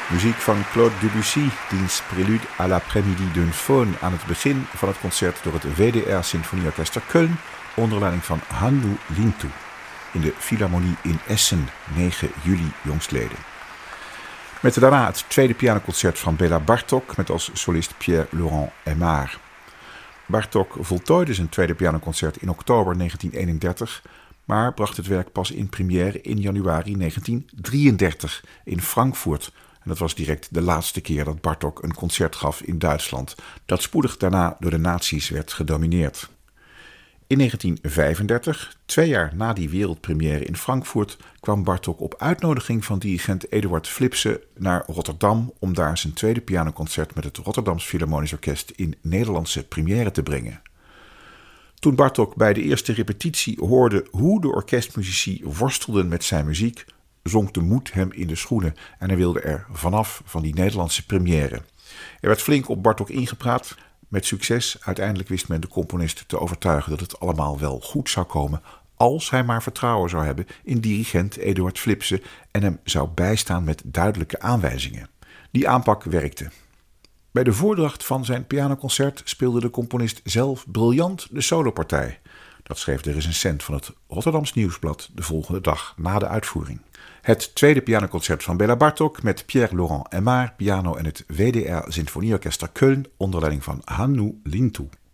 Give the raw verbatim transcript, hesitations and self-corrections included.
Muziek van Claude Debussy, diens Prélude à l'après-midi d'une faune aan het begin van het concert door het W D R Symfonieorkester Köln onder leiding van Hannu Lintu in de Philharmonie in Essen, negen juli jongstleden. Met daarna het tweede pianoconcert van Béla Bartók met als solist Pierre-Laurent Aimard. Bartók voltooide zijn tweede pianoconcert in oktober negentien eenendertig, maar bracht het werk pas in première in januari negentien drieëndertig in Frankfurt. En dat was direct de laatste keer dat Bartók een concert gaf in Duitsland, dat spoedig daarna door de nazi's werd gedomineerd. In negentien vijfendertig, twee jaar na die wereldpremière in Frankfurt, kwam Bartók op uitnodiging van dirigent Eduard Flipse naar Rotterdam om daar zijn tweede pianoconcert met het Rotterdams Philharmonisch Orkest in Nederlandse première te brengen. Toen Bartók bij de eerste repetitie hoorde hoe de orkestmuzici worstelden met zijn muziek, zonk de moed hem in de schoenen en hij wilde er vanaf van die Nederlandse première. Er werd flink op Bartók ingepraat. Met succes, uiteindelijk wist men de componist te overtuigen dat het allemaal wel goed zou komen als hij maar vertrouwen zou hebben in dirigent Eduard Flipse en hem zou bijstaan met duidelijke aanwijzingen. Die aanpak werkte. Bij de voordracht van zijn pianoconcert speelde de componist zelf briljant de solopartij. Dat schreef de recensent van het Rotterdams Nieuwsblad de volgende dag na de uitvoering. Het tweede pianoconcert van Béla Bartók met Pierre-Laurent Aimard piano en het W D R Symfonieorkester Köln onder leiding van Hannu Lintu.